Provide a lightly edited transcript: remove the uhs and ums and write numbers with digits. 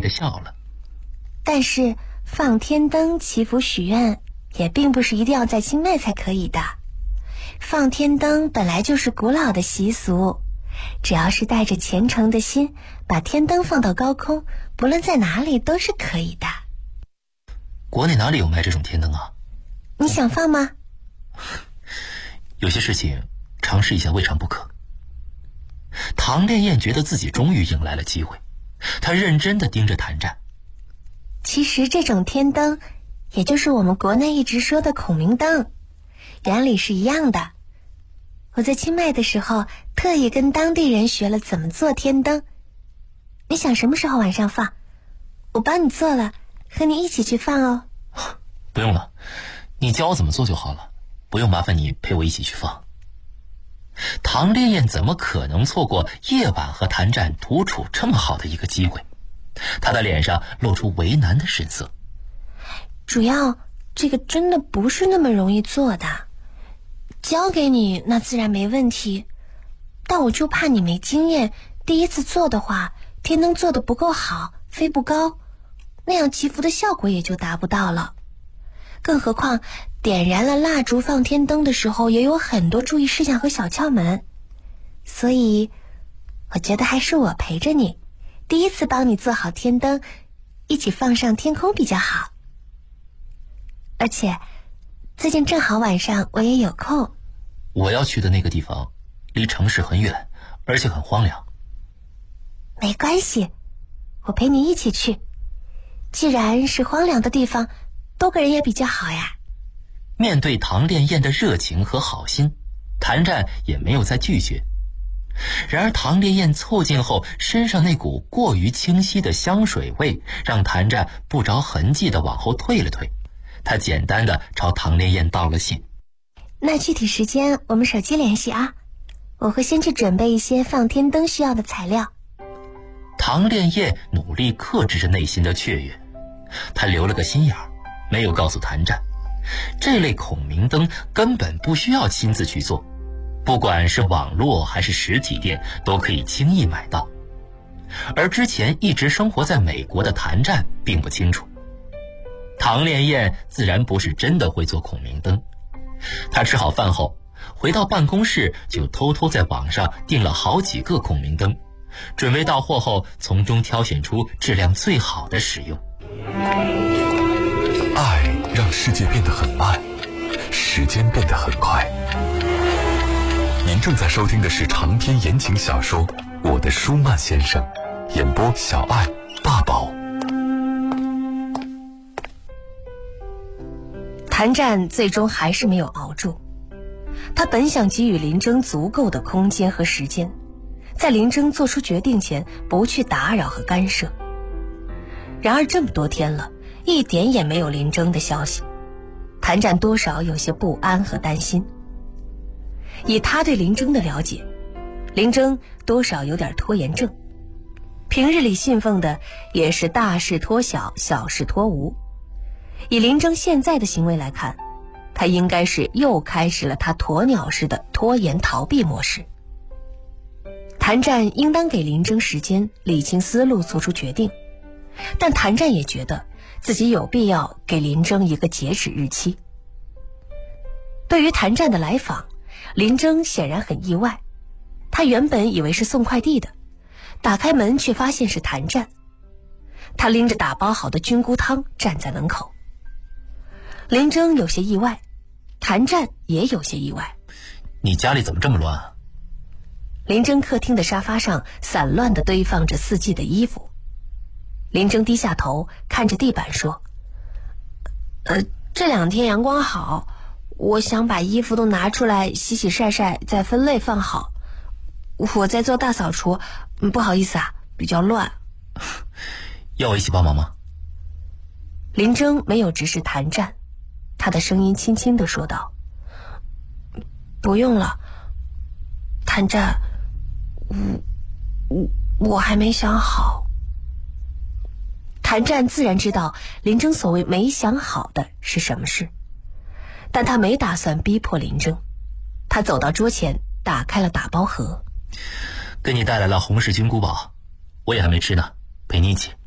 地笑了。 但是放天灯祈福许愿也并不是一定要在清迈才可以的。放天灯本来就是古老的习俗，只要是带着虔诚的心，把天灯放到高空，不论在哪里都是可以的。 国内哪里有卖这种天灯啊？ 你想放吗？ 有些事情尝试一下未尝不可。唐烈焰觉得自己终于迎来了机会，他认真地盯着谭战。 其实这种天灯也就是我们国内一直说的孔明灯，原理是一样的。我在清迈的时候特意跟当地人学了怎么做天灯。你想什么时候晚上放？我帮你做了，和你一起去放哦。 不用了，你教我怎么做就好了，不用麻烦你陪我一起去放。唐烈焰怎么可能错过夜晚和谭战独处这么好的一个机会？他的脸上露出为难的神色。 主要这个真的不是那么容易做的，教给你那自然没问题，但我就怕你没经验，第一次做的话，天灯做得不够好，飞不高，那样祈福的效果也就达不到了。更何况点燃了蜡烛放天灯的时候也有很多注意事项和小窍门，所以我觉得还是我陪着你，第一次帮你做好天灯，一起放上天空比较好。而且最近正好晚上我也有空。 我要去的那个地方离城市很远，而且很荒凉。 没关系，我陪你一起去，既然是荒凉的地方，多个人也比较好呀。 面对唐烈焰的热情和好心，谭战也没有再拒绝。然而唐烈焰凑近后，身上那股过于清晰的香水味让谭战不着痕迹地往后退了退。他简单地朝唐烈焰道了谢。 那具体时间我们手机联系啊，我会先去准备一些放天灯需要的材料。 唐烈焰努力克制着内心的雀跃，他留了个心眼儿，没有告诉谭战，这类孔明灯根本不需要亲自去做，不管是网络还是实体店都可以轻易买到。而之前一直生活在美国的谭战并不清楚，唐烈焰自然不是真的会做孔明灯。他吃好饭后回到办公室，就偷偷在网上订了好几个孔明灯，准备到货后从中挑选出质量最好的使用。 爱让世界变得很慢，时间变得很快。您正在收听的是长篇言情小说《我的舒曼先生》，演播小爱、大宝。 谭战最终还是没有熬住，他本想给予林征足够的空间和时间，在林征做出决定前不去打扰和干涉。然而这么多天了，一点也没有林征的消息，谭战多少有些不安和担心。以他对林征的了解，林征多少有点拖延症，平日里信奉的也是大事托小，小事托无。以林征现在的行为来看，他应该是又开始了他鸵鸟式的拖延逃避模式。谭战应当给林征时间理清思路，做出决定，但谭战也觉得自己有必要给林征一个截止日期。对于谭战的来访，林征显然很意外，他原本以为是送快递的，打开门却发现是谭战。他拎着打包好的菌菇汤站在门口。林征有些意外，谭战也有些意外。 你家里怎么这么乱啊？ 林征客厅的沙发上散乱地堆放着四季的衣服。林征低下头看着地板说，这2天阳光好，我想把衣服都拿出来洗洗晒晒，再分类放好。我在做大扫除，不好意思啊，比较乱。 要我一起帮忙吗？ 林征没有直视谭战，他的声音轻轻地说道，不用了，谭战，我还没想好。谭战自然知道林征所谓没想好的是什么事，但他没打算逼迫林征。他走到桌前，打开了打包盒。 给你带来了红氏菌菇煲，我也还没吃呢，陪你一起。